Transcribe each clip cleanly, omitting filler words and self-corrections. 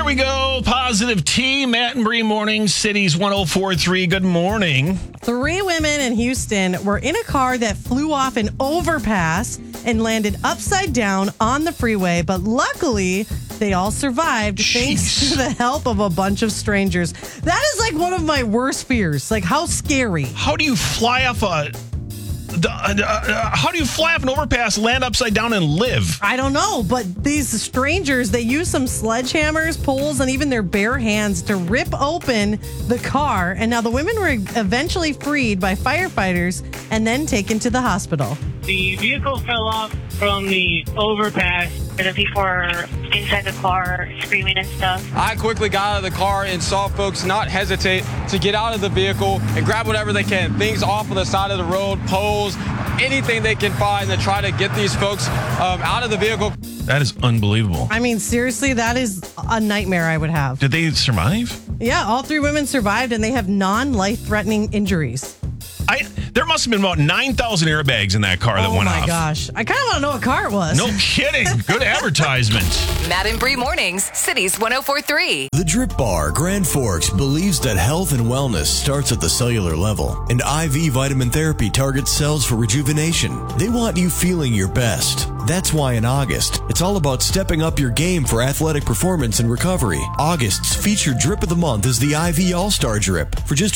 we go. Positive T, Matt and Bree Morning, Cities 104.3. Good morning. 3 women in Houston were in a car that flew off an overpass and landed upside down on the freeway, but luckily they all survived thanks to the help of a bunch of strangers. That is like one of my worst fears. Like, how scary. How do you fly off how do you fly off an overpass, land upside down, and live? I don't know, but these strangers, they use some sledgehammers, poles, and even their bare hands to rip open the car. And now the women were eventually freed by firefighters and then taken to the hospital. The vehicle fell off from the overpass, and the people were inside the car screaming and stuff. I quickly got out of the car and saw folks not hesitate to get out of the vehicle and grab whatever they can. Things off of the side of the road, poles, anything they can find to try to get these folks out of the vehicle. That is unbelievable. I mean, seriously, that is a nightmare I would have. Did they survive? Yeah, all 3 women survived, and they have non-life-threatening injuries. There must have been about 9,000 airbags in that car that went off. Oh, my gosh. I kind of want to know what car it was. No kidding. Good advertisement. Matt and Bree Mornings, Cities 104.3. The Drip Bar, Grand Forks, believes that health and wellness starts at the cellular level, and IV vitamin therapy targets cells for rejuvenation. They want you feeling your best. That's why in August, it's all about stepping up your game for athletic performance and recovery. August's featured drip of the month is the IV All-Star Drip for just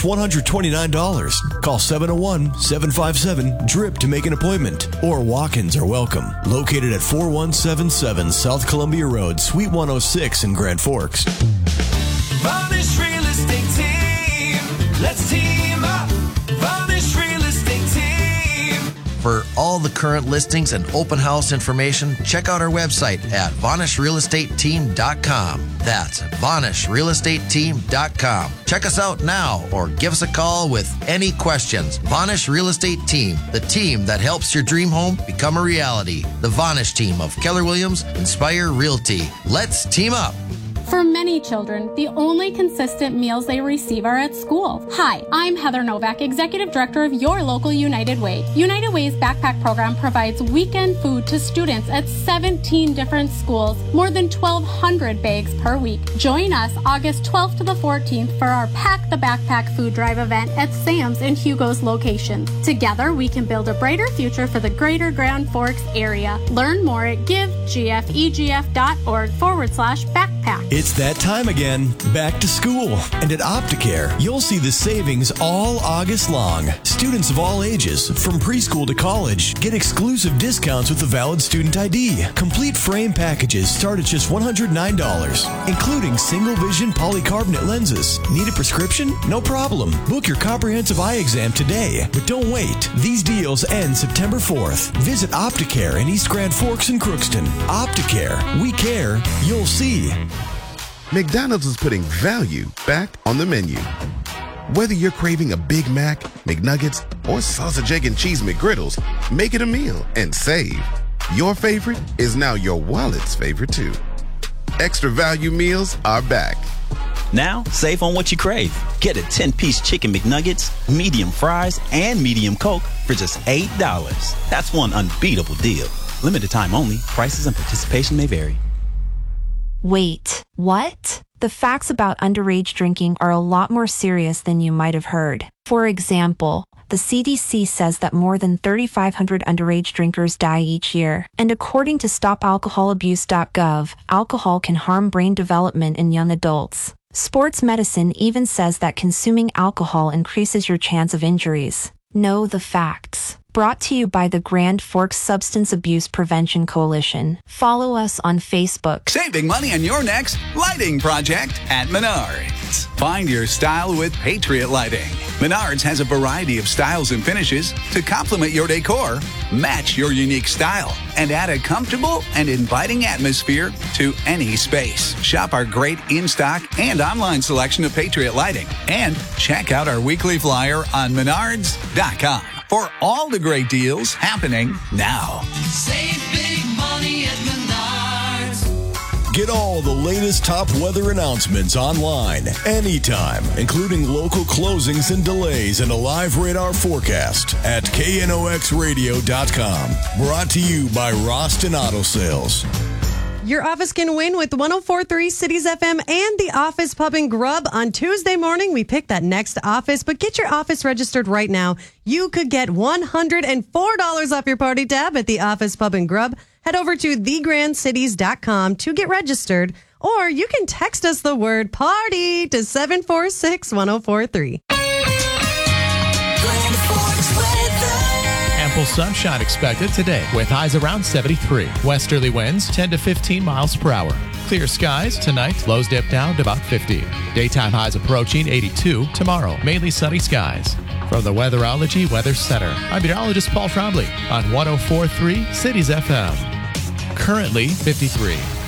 $129. Call 701-757-DRIP to make an appointment, or walk-ins are welcome. Located at 4177 South Columbia Road, Suite 106 in Grand Forks. Varnish Real Estate Team. Let's team up. Varnish Real Estate Team. For all the current listings and open house information, check out our website at VanishRealEstateTeam.com. That's VanishRealEstateTeam.com. Check us out now or give us a call with any questions. Vanish Real Estate Team, the team that helps your dream home become a reality. The Vanish team of Keller Williams Inspire Realty. Let's team up. For many children, the only consistent meals they receive are at school. Hi, I'm Heather Novak, Executive Director of your local United Way. United Way's backpack program provides weekend food to students at 17 different schools, more than 1,200 bags per week. Join us August 12th to the 14th for our Pack the Backpack food drive event at Sam's and Hugo's locations. Together, we can build a brighter future for the greater Grand Forks area. Learn more at givegfegf.org/backpack. It's that time again, back to school. And at Opticare, you'll see the savings all August long. Students of all ages, from preschool to college, get exclusive discounts with a valid student ID. Complete frame packages start at just $109, including single vision polycarbonate lenses. Need a prescription? No problem. Book your comprehensive eye exam today. But don't wait. These deals end September 4th. Visit Opticare in East Grand Forks and Crookston. Opticare. We care. You'll see. McDonald's is putting value back on the menu. Whether you're craving a Big Mac, McNuggets, or sausage, egg, and cheese McGriddles, make it a meal and save. Your favorite is now your wallet's favorite too. Extra value meals are back. Now, save on what you crave. Get a 10-piece chicken McNuggets, medium fries, and medium Coke for just $8. That's one unbeatable deal. Limited time only. Prices and participation may vary. Wait, what? The facts about underage drinking are a lot more serious than you might have heard. For example, the CDC says that more than 3,500 underage drinkers die each year. And according to StopAlcoholAbuse.gov, alcohol can harm brain development in young adults. Sports medicine even says that consuming alcohol increases your chance of injuries. Know the facts. Brought to you by the Grand Forks Substance Abuse Prevention Coalition. Follow us on Facebook. Saving money on your next lighting project at Menards. Find your style with Patriot Lighting. Menards has a variety of styles and finishes to complement your decor, match your unique style, and add a comfortable and inviting atmosphere to any space. Shop our great in-stock and online selection of Patriot Lighting. And check out our weekly flyer on Menards.com. For all the great deals happening now. Save big money at Menards. Get all the latest top weather announcements online, anytime, including local closings and delays and a live radar forecast at KNOXradio.com. Brought to you by Roston Auto Sales. Your office can win with 104.3 Cities FM and the Office Pub and Grub. On Tuesday morning, we pick that next office, but get your office registered right now. You could get $104 off your party tab at the Office Pub and Grub. Head over to thegrandcities.com to get registered, or you can text us the word party to 746-1043. Ample sunshine expected today with highs around 73. Westerly winds 10 to 15 miles per hour. Clear skies tonight, lows dip down to about 50. Daytime highs approaching 82 tomorrow. Mainly sunny skies. From the Weatherology Weather Center, I'm meteorologist Paul Trombley on 104.3 Cities FM. Currently 53.